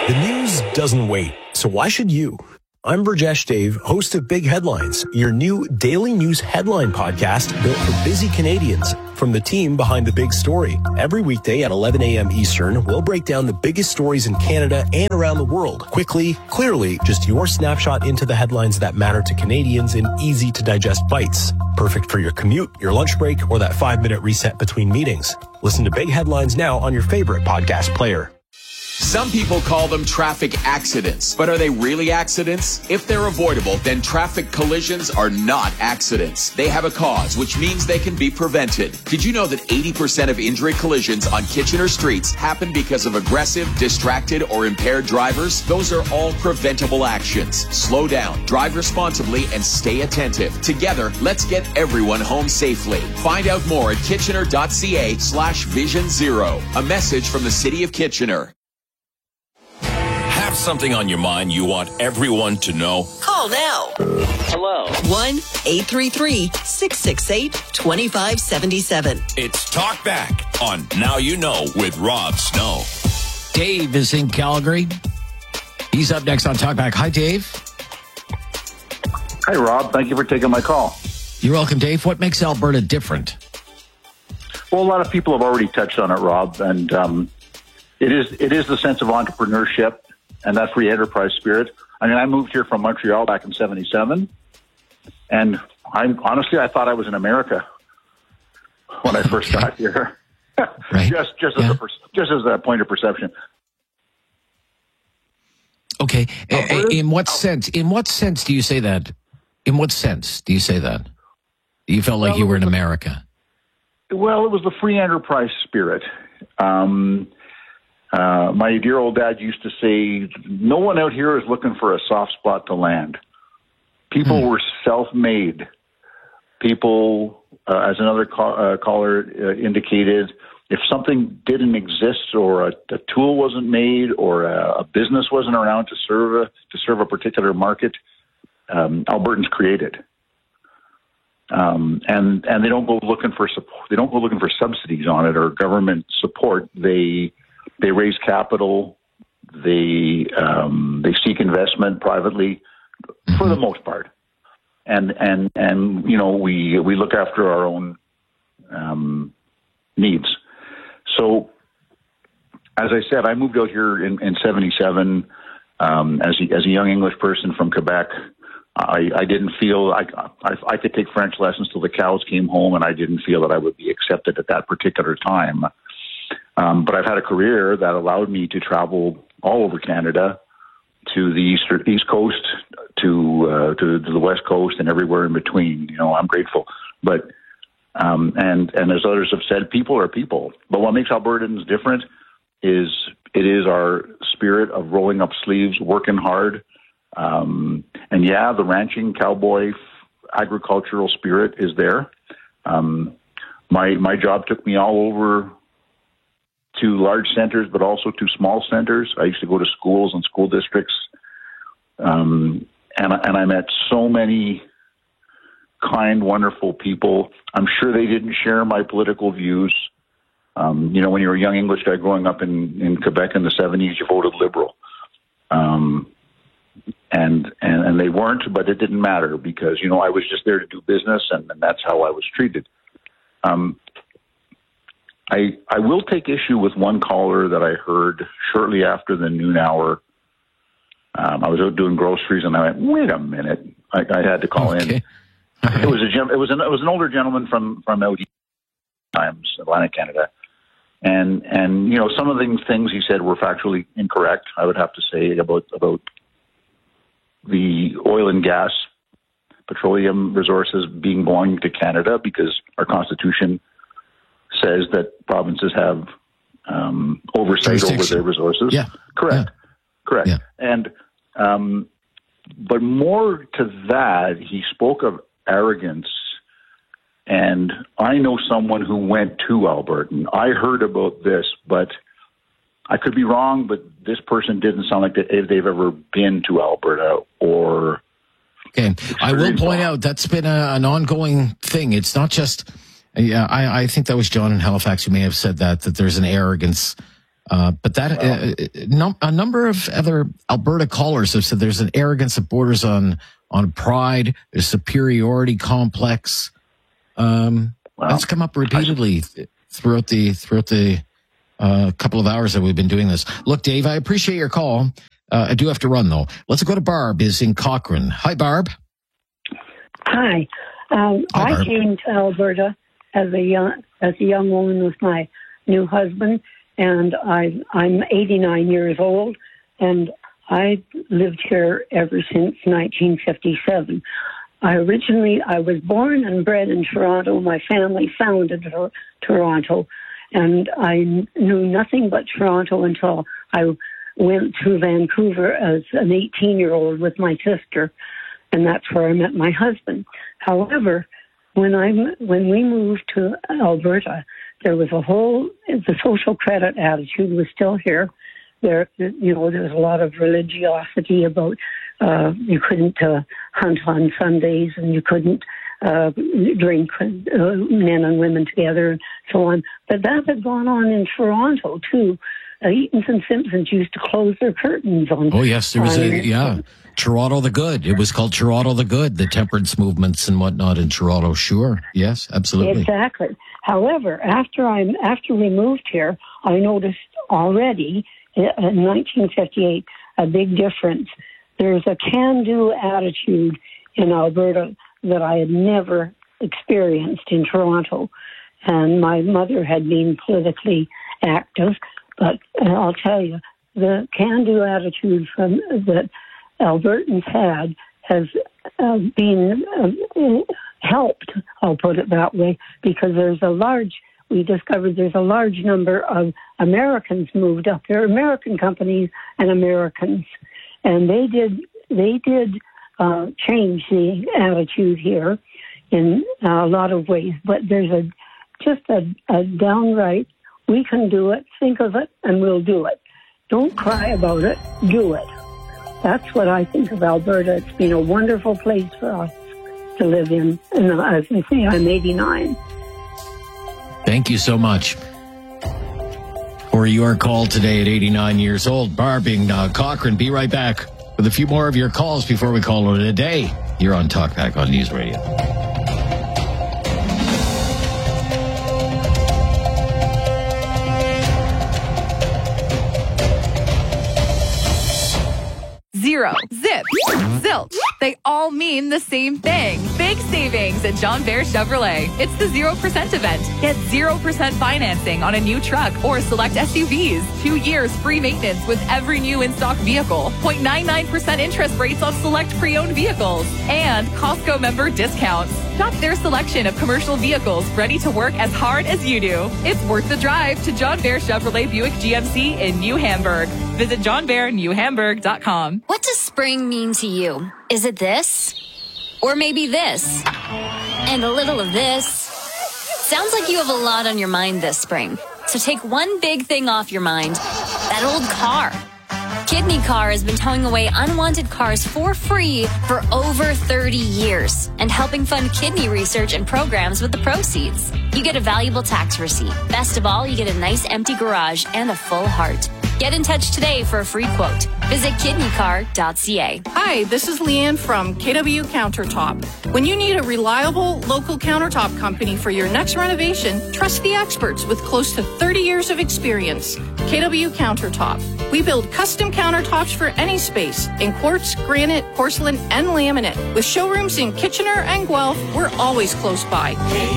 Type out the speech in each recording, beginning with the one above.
The news doesn't wait, so why should you? I'm Burjesh Dave, host of Big Headlines, your new daily news headline podcast built for busy Canadians. From the team behind the big story. Every weekday at 11 a.m. Eastern, we'll break down the biggest stories in Canada and around the world. Quickly, clearly, just your snapshot into the headlines that matter to Canadians in easy-to-digest bites. Perfect for your commute, your lunch break, or that 5-minute reset between meetings. Listen to Big Headlines now on your favorite podcast player. Some people call them traffic accidents, but are they really accidents? If they're avoidable, then traffic collisions are not accidents. They have a cause, which means they can be prevented. Did you know that 80% of injury collisions on Kitchener streets happen because of aggressive, distracted, or impaired drivers? Those are all preventable actions. Slow down, drive responsibly, and stay attentive. Together, let's get everyone home safely. Find out more at kitchener.ca/Vision Zero. A message from the City of Kitchener. Have something on your mind you want everyone to know? Call now. Hello. 1-833-668-2577. It's Talk Back on Now You Know with Rob Snow. Dave is in Calgary. He's up next on Talk Back. Hi, Dave. Hi, Rob. Thank you for taking my call. You're welcome, Dave. What makes Alberta different? Well, a lot of people have already touched on it, Rob, and it is the sense of entrepreneurship and that free enterprise spirit. I mean, I moved here from Montreal back in '77, and I thought I was in America when I first got here. Right. just as a point of perception. Okay. In what sense? In what sense do you say that? In what sense do you say that? You felt like you were in America. Well, it was the free enterprise spirit. My dear old dad used to say, no one out here is looking for a soft spot to land. People were self-made. People, as another caller indicated, if something didn't exist or a tool wasn't made or a business wasn't around to serve a particular market, Albertans created. And they don't go looking for support. They don't go looking for subsidies on it or government support. They raise capital. They seek investment privately, for the most part, and you know we look after our own needs. So, as I said, I moved out here in '77 as a young English person from Quebec. I didn't feel I could take French lessons till the cows came home, and I didn't feel that I would be accepted at that particular time. But I've had a career that allowed me to travel all over Canada, to the East Coast, to the West Coast, and everywhere in between. You know, I'm grateful. But and as others have said, people are people. But what makes Albertans different is our spirit of rolling up sleeves, working hard. And yeah, the ranching, cowboy, agricultural spirit is there. My job took me all over to large centers, but also to small centers. I used to go to schools and school districts. And I met so many kind, wonderful people. I'm sure they didn't share my political views. You know, when you're a young English guy growing up in Quebec in the 70s, you voted Liberal. And they weren't, but it didn't matter because, you know, I was just there to do business and that's how I was treated. I will take issue with one caller that I heard shortly after the noon hour. I was out doing groceries and I went, wait a minute. I had to call in. It was an older gentleman from out East Times, Atlantic Canada. And you know, some of the things he said were factually incorrect, I would have to say, about the oil and gas, petroleum resources belonging to Canada, because our Constitution says that provinces have oversight over their resources. Yeah. Correct. Yeah. Correct. Yeah. And but more to that, he spoke of arrogance. And I know someone who went to Alberta. I heard about this, but I could be wrong, but this person didn't sound like they've ever been to Alberta or... Okay. I will point out that's been an ongoing thing. It's not just... Yeah, I think that was John in Halifax who may have said that there's an arrogance But that a number of other Alberta callers have said there's an arrogance that borders on pride, there's superiority complex. That's come up repeatedly throughout the couple of hours that we've been doing this. Look, Dave, I appreciate your call. I do have to run though. Let's go to Barb. Is in Cochrane. Hi, Barb. Hi. I came to Alberta as a young woman with my new husband, and I'm 89 years old, and I lived here ever since 1957. I was born and bred in Toronto. My family founded Toronto, and I knew nothing but Toronto until I went to Vancouver as an 18-year-old with my sister, and that's where I met my husband. However, when we moved to Alberta, there was the social credit attitude was still here. There was a lot of religiosity about you couldn't hunt on Sundays, and you couldn't drink men and women together, and so on. But that had gone on in Toronto too. Eatons and Simpsons used to close their curtains on. Oh yes, there was Toronto the Good. It was called Toronto the Good. The temperance movements and whatnot in Toronto. Sure, yes, absolutely, exactly. However, after we moved here, I noticed already in 1958 a big difference. There's a can-do attitude in Alberta that I had never experienced in Toronto. And my mother had been politically active, but I'll tell you, the can-do attitude that Albertans had has been helped, I'll put it that way, because we discovered there's a large number of Americans moved up there, American companies and Americans, and they did change the attitude here in a lot of ways. But there's a downright, we can do it, think of it, and we'll do it. Don't cry about it, do it. That's what I think of Alberta. It's been a wonderful place for us to live in. And as I say, I'm 89. Thank you so much for your call today at 89 years old. Barb in Cochrane. Be right back with a few more of your calls before we call it a day. You're on Talkback on News Radio. Zero, zip, zilch. They all mean the same thing. Big savings at John Bear Chevrolet. It's the 0% event. Get 0% financing on a new truck or select SUVs. 2 years free maintenance with every new in-stock vehicle. 0.99% interest rates on select pre-owned vehicles. And Costco member discounts. Shop their selection of commercial vehicles ready to work as hard as you do. It's worth the drive to John Bear Chevrolet Buick GMC in New Hamburg. Visit johnbearnewhamburg.com. What does spring mean to you? Is it this? Or maybe this? And a little of this? Sounds like you have a lot on your mind this spring. So take one big thing off your mind. That old car. Kidney Car has been towing away unwanted cars for free for over 30 years and helping fund kidney research and programs with the proceeds. You get a valuable tax receipt. Best of all, you get a nice empty garage and a full heart. Get in touch today for a free quote. Visit kidneycar.ca. Hi, this is Leanne from KW Countertop. When you need a reliable local countertop company for your next renovation, trust the experts with close to 30 years of experience. KW Countertop. We build custom countertops for any space in quartz, granite, porcelain, and laminate. With showrooms in Kitchener and Guelph, we're always close by.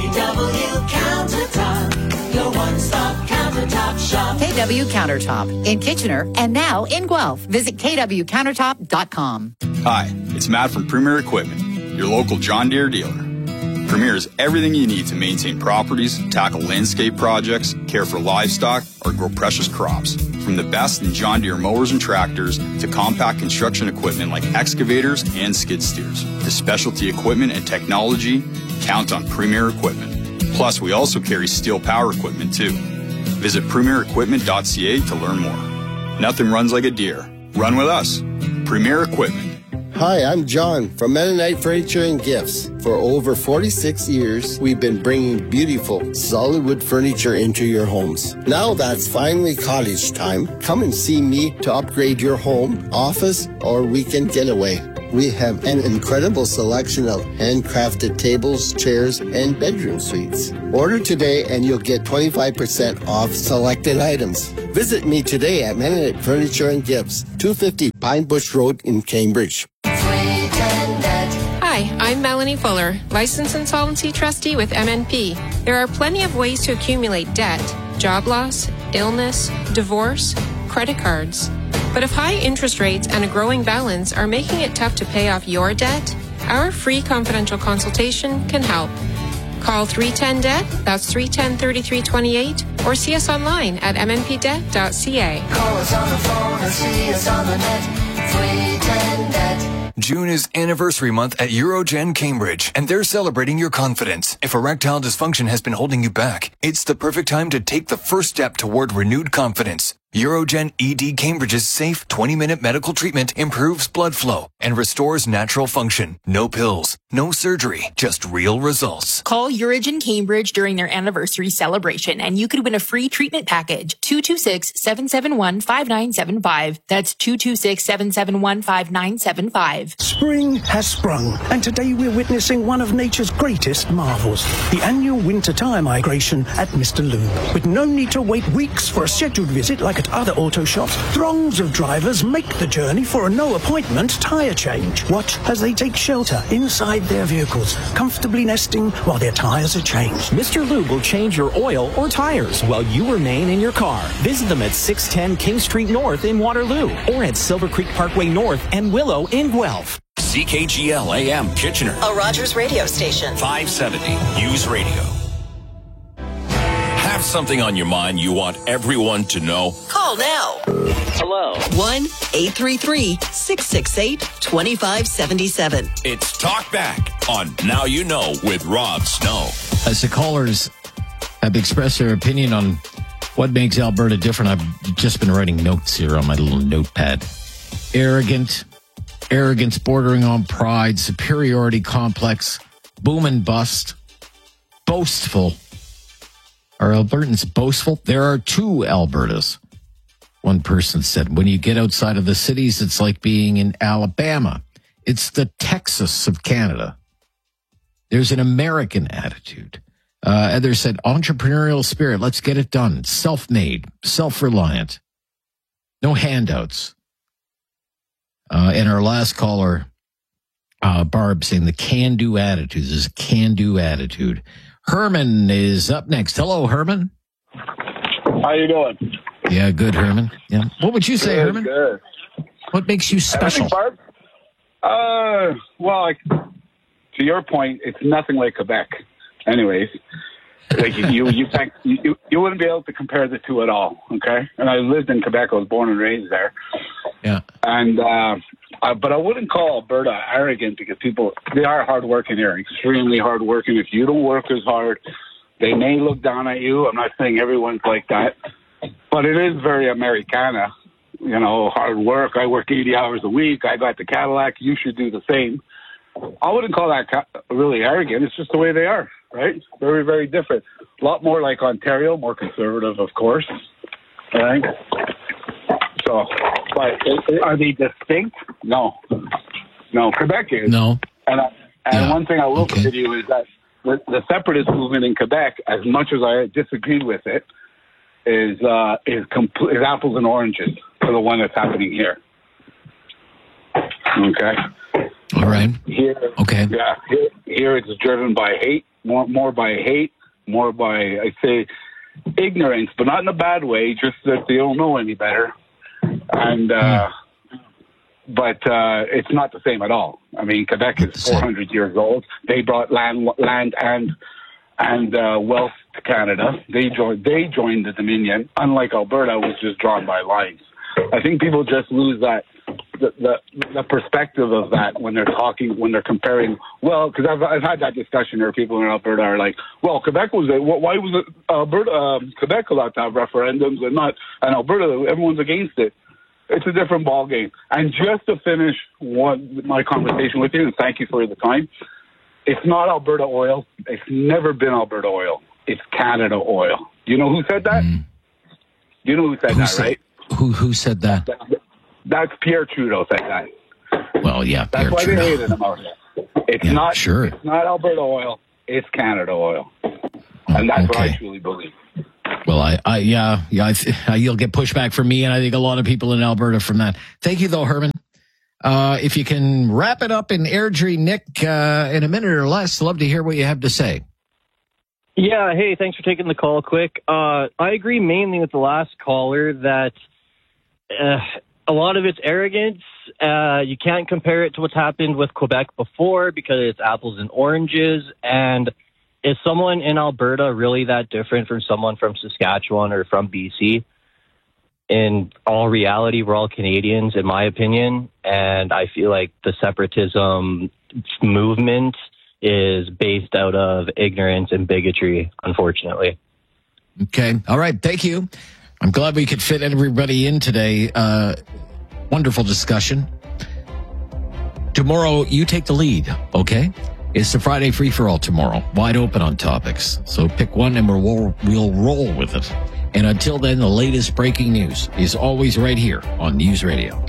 KW Countertop, your one-stop countertop shop. KW Countertop in Kitchener and now in Guelph. Visit kwcountertop.com. Hi, it's Matt from Premier Equipment, your local John Deere dealer. Premier is everything you need to maintain properties, tackle landscape projects, care for livestock, or grow precious crops. From the best in John Deere mowers and tractors to compact construction equipment like excavators and skid steers. To specialty equipment and technology, count on Premier Equipment. Plus, we also carry steel power equipment too. Visit premierequipment.ca to learn more. Nothing runs like a Deere. Run with us. Premier Equipment. Hi, I'm John from Mennonite Furniture and Gifts. For over 46 years, we've been bringing beautiful, solid wood furniture into your homes. Now that's finally cottage time. Come and see me to upgrade your home, office, or weekend getaway. We have an incredible selection of handcrafted tables, chairs, and bedroom suites. Order today and you'll get 25% off selected items. Visit me today at Mennonite Furniture and Gifts, 250 Pine Bush Road in Cambridge. Hi, I'm Melanie Fuller, Licensed Insolvency Trustee with MNP. There are plenty of ways to accumulate debt: job loss, illness, divorce, credit cards. But if high interest rates and a growing balance are making it tough to pay off your debt, our free confidential consultation can help. Call 310-DEBT, that's 310-3328, or see us online at mnpdebt.ca. Call us on the phone or see us on the net. 310-DEBT. June is anniversary month at Eurogen Cambridge, and they're celebrating your confidence. If erectile dysfunction has been holding you back, it's the perfect time to take the first step toward renewed confidence. Eurogen ED Cambridge's safe 20-minute medical treatment improves blood flow and restores natural function. No pills, no surgery, just real results. Call Eurogen Cambridge during their anniversary celebration and you could win a free treatment package. 226-771-5975. That's 226-771-5975. Spring has sprung, and today we're witnessing one of nature's greatest marvels, the annual winter tire migration at Mr. Lube. With no need to wait weeks for a scheduled visit like at other auto shops, throngs of drivers make the journey for a no-appointment tire change. Watch as they take shelter inside their vehicles, comfortably nesting while their tires are changed. Mr. Lube will change your oil or tires while you remain in your car. Visit them at 610 King Street North in Waterloo or at Silver Creek Parkway North and Willow in Guelph. CKGL AM Kitchener. A Rogers radio station. 570 News Radio. Have something on your mind you want everyone to know? Call now. Hello. 1-833-668-2577. It's Talk Back on Now You Know with Rob Snow. As the callers have expressed their opinion on what makes Alberta different, I've just been writing notes here on my little notepad. Arrogance bordering on pride, superiority complex, boom and bust, boastful. Are Albertans boastful? There are two Albertas. One person said, when you get outside of the cities, it's like being in Alabama. It's the Texas of Canada. There's an American attitude. Others said, entrepreneurial spirit, let's get it done. Self-made, self-reliant. No handouts. And our last caller, Barb, saying the can-do attitude. There's a can-do attitude. Herman is up next. Hello, Herman. How you doing? Yeah, good, Herman. Yeah. What would you say, Good, Herman? Good. What makes you special? Barb? Well, to your point, it's nothing like Quebec. Anyways, like you wouldn't be able to compare the two at all. Okay, and I lived in Quebec. I was born and raised there. Yeah. And but I wouldn't call Alberta arrogant because they are hardworking here, extremely hardworking. If you don't work as hard, they may look down at you. I'm not saying everyone's like that, but it is very Americana. You know, hard work. I work 80 hours a week. I got the Cadillac. You should do the same. I wouldn't call that really arrogant. It's just the way they are, right? Very, very different. A lot more like Ontario, more conservative, of course, right? So, but are they distinct? No. Quebec is. No. And one thing I will say to you is that the separatist movement in Quebec, as much as I disagreed with it, is apples and oranges to the one that's happening here. Okay. All right. Here, okay. Yeah. Here it's driven by hate, more by hate, more by, I say, ignorance, but not in a bad way, just that they don't know any better. And, but it's not the same at all. I mean, Quebec is 400 years old. They brought land and wealth to Canada. They joined the Dominion, unlike Alberta, which is drawn by lines. I think people just lose that the perspective of that when they're comparing. Well, because I've had that discussion where people in Alberta are like, well, Quebec why was it Quebec allowed to have referendums and Alberta, everyone's against it. It's a different ball game. And just to finish my conversation with you, and thank you for the time, it's not Alberta oil. It's never been Alberta oil. It's Canada oil. Do you know who said that? You know who said that, right? Who said that? That's Pierre Trudeau said that. Well, yeah, That's Pierre why Trudeau. they hated him out there. It's not Alberta oil. It's Canada oil. And that's what I truly believe. Well, you'll get pushback from me, and I think a lot of people in Alberta from that. Thank you, though, Herman. If you can wrap it up in Airdrie, Nick, in a minute or less, love to hear what you have to say. Yeah, hey, thanks for taking the call quick. I agree mainly with the last caller that a lot of it's arrogance. You can't compare it to what's happened with Quebec before because it's apples and oranges. And is someone in Alberta really that different from someone from Saskatchewan or from BC? In all reality, we're all Canadians, in my opinion. And I feel like the separatism movement is based out of ignorance and bigotry, unfortunately. Okay. All right. Thank you. I'm glad we could fit everybody in today. Wonderful discussion. Tomorrow, you take the lead, okay? It's the Friday free-for-all tomorrow. Wide open on topics. So pick one and we'll roll with it. And until then, the latest breaking news is always right here on News Radio.